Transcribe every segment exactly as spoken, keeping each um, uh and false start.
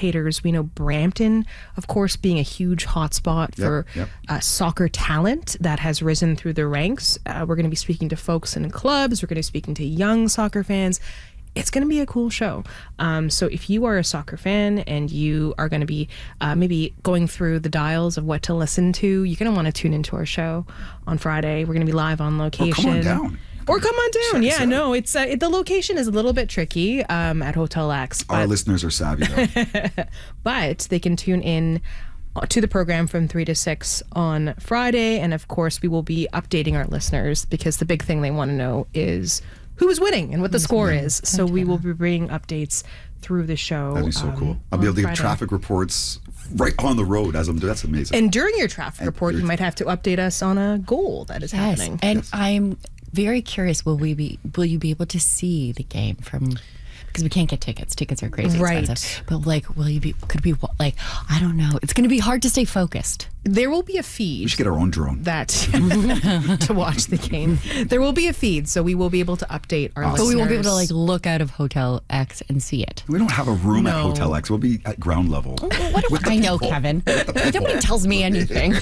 locators. We know Brampton, of course, being a huge hotspot Yep, for yep. Uh, soccer talent that has risen through the ranks. Uh, we're going to be speaking to folks in clubs. We're going to be speaking to young soccer fans. It's going to be a cool show. Um, so if you are a soccer fan and you are going to be uh, maybe going through the dials of what to listen to, you're going to want to tune into our show on Friday. We're going to be live on location. Or come on down. Or come on down. Check us Yeah, out. no, it's uh, it, the location is a little bit tricky um, at Hotel X. Our But, listeners are savvy, though. but they can tune in to the program from three to six on Friday. And of course, we will be updating our listeners because the big thing they want to know is who is winning and what the score is. So we will be bringing updates through the show. That'd be so um, cool. I'll on be able to get Friday. traffic reports right on the road as I'm doing. That's amazing. And during your traffic And report, you your- might have to update us on a goal that is Yes, happening. and Yes. I'm very curious. Will we be? Will you be able to see the game from? Because we can't get tickets. Tickets are crazy Right. expensive. But like, will you be? Could we? Like, I don't know. It's going to be hard to stay focused. There will be a we feed should get our own drone. that to watch the game. There will be a feed, so we will be able to update our Awesome. listeners. But we won't be able to like look out of Hotel X and see it. We don't have a room at No. Hotel X. We'll be at ground level. What do I know, Kevin? Nobody tells me anything.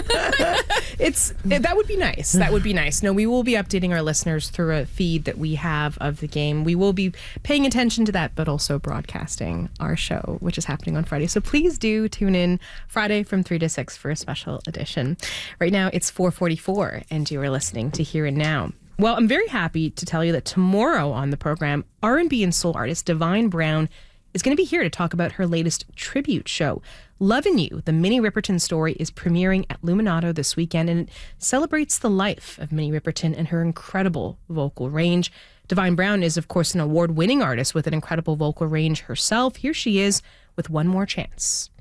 It's it- that would be nice. That would be nice. No, we will be updating our listeners through a feed that we have of the game. We will be paying attention to that, but also broadcasting our show, which is happening on Friday. So please do tune in Friday from three to six for a special edition. Right now, it's four forty-four, and you are listening to Here and Now. Well, I'm very happy to tell you that tomorrow on the program, R and B and soul artist Divine Brown is going to be here to talk about her latest tribute show. Lovin' You, the Minnie Riperton story, is premiering at Luminato this weekend, and it celebrates the life of Minnie Riperton and her incredible vocal range. Divine Brown is, of course, an award-winning artist with an incredible vocal range herself. Here she is with One More Chance.